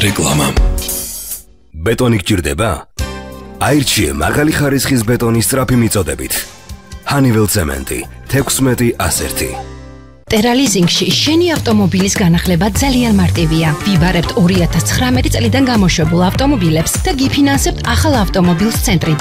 რეკლამა. ბეტონი გჭირდება? აირჩიე მაღალი ხარისხის ბეტონის სწრაფი მიწოდებით. Honeywell Cement 16-101. ტერალიზინგში შენი ავტომობილის განახლება ძალიან მარტივია. ვიბარებთ 2019 წლიდან გამოშვებულ ავტომობილებს და გიფინანსებთ ახალ ავტომობილს ცენტრიდან.